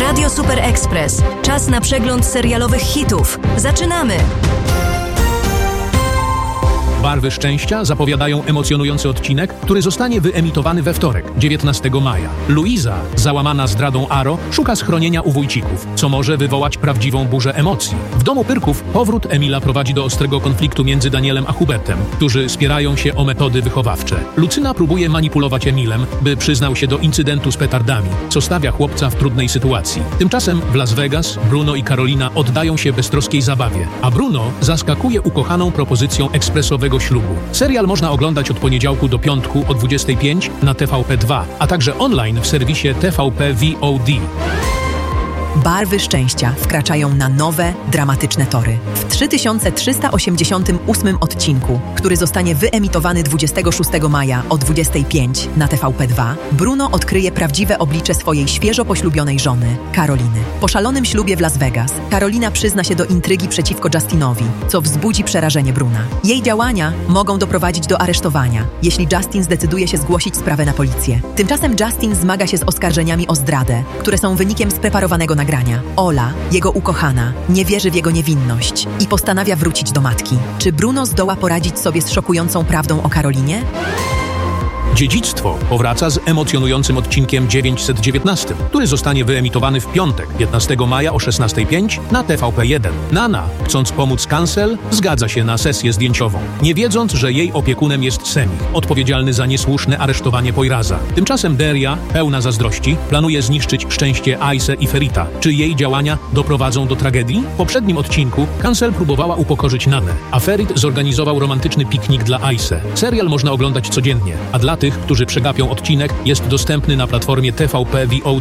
Radio Super Express. Czas na przegląd serialowych hitów. Zaczynamy! Barwy szczęścia zapowiadają emocjonujący odcinek, który zostanie wyemitowany we wtorek, 19 maja. Luiza, załamana zdradą Aro, szuka schronienia u wujcików, co może wywołać prawdziwą burzę emocji. W domu Pyrków powrót Emila prowadzi do ostrego konfliktu między Danielem a Hubertem, którzy spierają się o metody wychowawcze. Lucyna próbuje manipulować Emilem, by przyznał się do incydentu z petardami, co stawia chłopca w trudnej sytuacji. Tymczasem w Las Vegas Bruno i Karolina oddają się beztroskiej zabawie, a Bruno zaskakuje ukochaną propozycją ekspresowego ślubu. Serial można oglądać od poniedziałku do piątku o 25 na TVP2, a także online w serwisie TVP VOD. Barwy szczęścia wkraczają na nowe, dramatyczne tory. W 3388 odcinku, który zostanie wyemitowany 26 maja o 25 na TVP2, Bruno odkryje prawdziwe oblicze swojej świeżo poślubionej żony, Karoliny. Po szalonym ślubie w Las Vegas, Karolina przyzna się do intrygi przeciwko Justinowi, co wzbudzi przerażenie Bruna. Jej działania mogą doprowadzić do aresztowania, jeśli Justin zdecyduje się zgłosić sprawę na policję. Tymczasem Justin zmaga się z oskarżeniami o zdradę, które są wynikiem spreparowanego nagrania. Ola, jego ukochana, nie wierzy w jego niewinność i postanawia wrócić do matki. Czy Bruno zdoła poradzić sobie z szokującą prawdą o Karolinie? Dziedzictwo powraca z emocjonującym odcinkiem 919, który zostanie wyemitowany w piątek, 15 maja o 16:05 na TVP1. Nana, chcąc pomóc Cancel, zgadza się na sesję zdjęciową, nie wiedząc, że jej opiekunem jest Semich, odpowiedzialny za niesłuszne aresztowanie Poiraza. Tymczasem Deria, pełna zazdrości, planuje zniszczyć szczęście Aisę i Ferita. Czy jej działania doprowadzą do tragedii? W poprzednim odcinku Cancel próbowała upokorzyć Nanę, a Ferit zorganizował romantyczny piknik dla Aisy. Serial można oglądać codziennie, a dla tych, którzy przegapią odcinek, jest dostępny na platformie TVP VOD.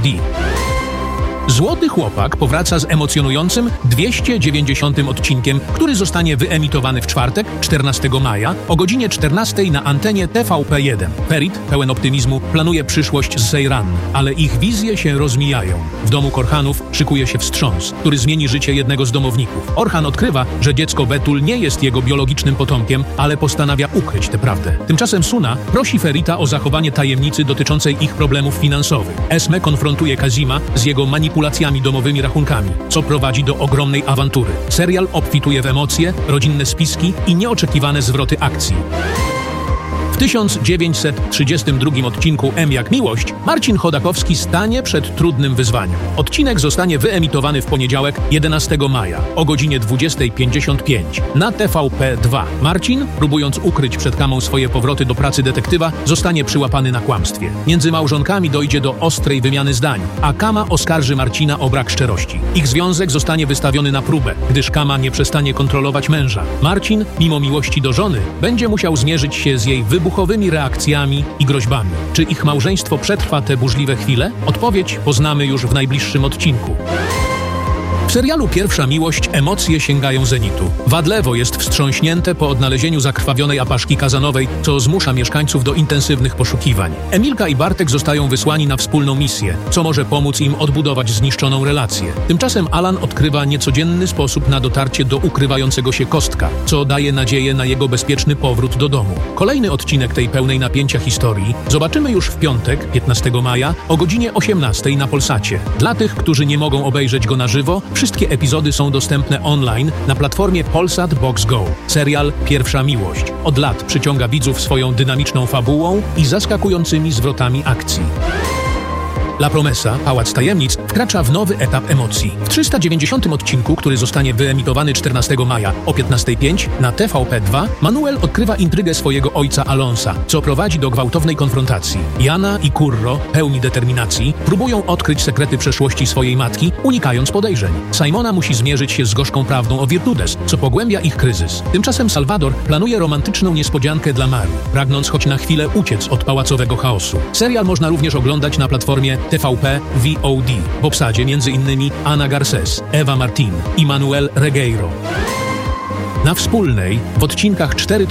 Złoty Chłopak powraca z emocjonującym 290 odcinkiem, który zostanie wyemitowany w czwartek, 14 maja o godzinie 14 na antenie TVP1. Ferit, pełen optymizmu, planuje przyszłość z Seyran, ale ich wizje się rozmijają. W domu Korhanów szykuje się wstrząs, który zmieni życie jednego z domowników. Orhan odkrywa, że dziecko Betul nie jest jego biologicznym potomkiem, ale postanawia ukryć tę prawdę. Tymczasem Suna prosi Ferita o zachowanie tajemnicy dotyczącej ich problemów finansowych. Esme konfrontuje Kazima z jego manipulacjami domowymi rachunkami, co prowadzi do ogromnej awantury. Serial obfituje w emocje, rodzinne spiski i nieoczekiwane zwroty akcji. W 1932 odcinku M jak miłość Marcin Chodakowski stanie przed trudnym wyzwaniem. Odcinek zostanie wyemitowany w poniedziałek, 11 maja o godzinie 20:55 na TVP2. Marcin, próbując ukryć przed Kamą swoje powroty do pracy detektywa, zostanie przyłapany na kłamstwie. Między małżonkami dojdzie do ostrej wymiany zdań, a Kama oskarży Marcina o brak szczerości. Ich związek zostanie wystawiony na próbę, gdyż Kama nie przestanie kontrolować męża. Marcin, mimo miłości do żony, będzie musiał zmierzyć się z jej wybuchowymi reakcjami i groźbami. Czy ich małżeństwo przetrwa te burzliwe chwile? Odpowiedź poznamy już w najbliższym odcinku. W serialu Pierwsza miłość emocje sięgają zenitu. Wadlewo jest wstrząśnięte po odnalezieniu zakrwawionej apaszki kazanowej, co zmusza mieszkańców do intensywnych poszukiwań. Emilka i Bartek zostają wysłani na wspólną misję, co może pomóc im odbudować zniszczoną relację. Tymczasem Alan odkrywa niecodzienny sposób na dotarcie do ukrywającego się Kostka, co daje nadzieję na jego bezpieczny powrót do domu. Kolejny odcinek tej pełnej napięcia historii zobaczymy już w piątek, 15 maja o godzinie 18 na Polsacie. Dla tych, którzy nie mogą obejrzeć go na żywo, wszystkie epizody są dostępne online na platformie Polsat Box Go. Serial Pierwsza miłość od lat przyciąga widzów swoją dynamiczną fabułą i zaskakującymi zwrotami akcji. La Promesa, Pałac Tajemnic, wkracza w nowy etap emocji. W 390 odcinku, który zostanie wyemitowany 14 maja o 15:05 na TVP2, Manuel odkrywa intrygę swojego ojca Alonsa, co prowadzi do gwałtownej konfrontacji. Jana i Curro, pełni determinacji, próbują odkryć sekrety przeszłości swojej matki, unikając podejrzeń. Simona musi zmierzyć się z gorzką prawdą o Virtudes, co pogłębia ich kryzys. Tymczasem Salvador planuje romantyczną niespodziankę dla Marii, pragnąc choć na chwilę uciec od pałacowego chaosu. Serial można również oglądać na platformie TVP VOD. W obsadzie m.in. Ana Garces, Eva Martin i Manuel Regueiro. Na Wspólnej w odcinkach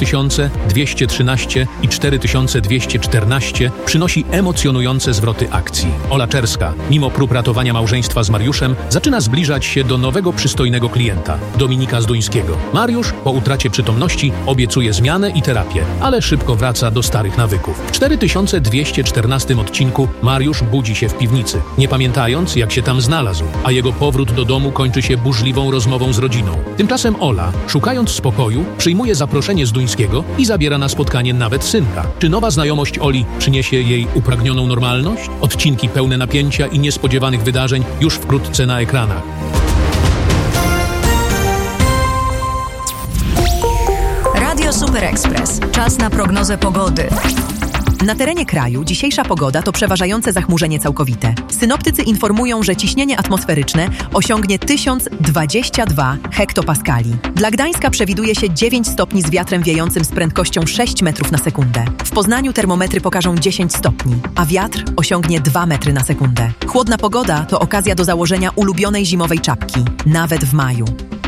4213 i 4214 przynosi emocjonujące zwroty akcji. Ola Czerska, mimo prób ratowania małżeństwa z Mariuszem, zaczyna zbliżać się do nowego, przystojnego klienta, Dominika Zduńskiego. Mariusz, po utracie przytomności, obiecuje zmianę i terapię, ale szybko wraca do starych nawyków. W 4214 odcinku Mariusz budzi się w piwnicy, nie pamiętając, jak się tam znalazł, a jego powrót do domu kończy się burzliwą rozmową z rodziną. Tymczasem Ola, szukając spokoju, przyjmuje zaproszenie Zduńskiego i zabiera na spotkanie nawet synka. Czy nowa znajomość Oli przyniesie jej upragnioną normalność? Odcinki pełne napięcia i niespodziewanych wydarzeń już wkrótce na ekranach. Radio Super Express. Czas na prognozę pogody. Na terenie kraju dzisiejsza pogoda to przeważające zachmurzenie całkowite. Synoptycy informują, że ciśnienie atmosferyczne osiągnie 1022 hektopaskali. Dla Gdańska przewiduje się 9 stopni z wiatrem wiejącym z prędkością 6 metrów na sekundę. W Poznaniu termometry pokażą 10 stopni, a wiatr osiągnie 2 metry na sekundę. Chłodna pogoda to okazja do założenia ulubionej zimowej czapki, nawet w maju.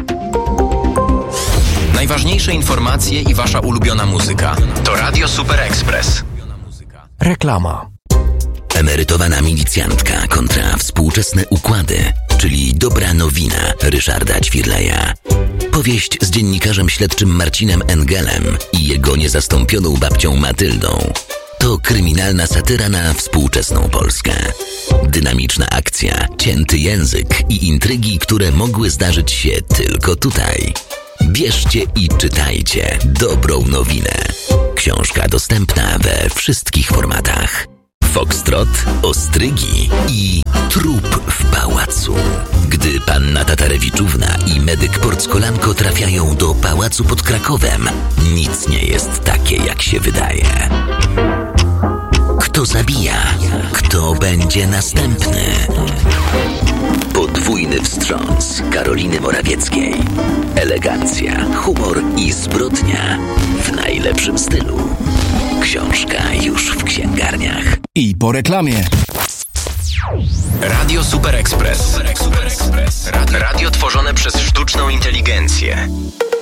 Najważniejsze informacje i wasza ulubiona muzyka to Radio Super Express. Reklama. Emerytowana milicjantka kontra współczesne układy, czyli dobra nowina Ryszarda Ćwirleja. Powieść z dziennikarzem śledczym Marcinem Engelem i jego niezastąpioną babcią Matyldą. To kryminalna satyra na współczesną Polskę. Dynamiczna akcja, cięty język i intrygi, które mogły zdarzyć się tylko tutaj. Bierzcie i czytajcie dobrą nowinę. Książka dostępna we wszystkich formatach. Foxtrot, ostrygi i trup w pałacu. Gdy panna Tatarewiczówna i medyk Porckolanko trafiają do pałacu pod Krakowem, nic nie jest takie, jak się wydaje. Kto zabija? Kto będzie następny? Podwójny wstrząs Karoliny Morawieckiej. Elegancja, humor i zbrodnia w najlepszym stylu. Książka już w księgarniach. I po reklamie. Radio Super Express. Radio tworzone przez sztuczną inteligencję.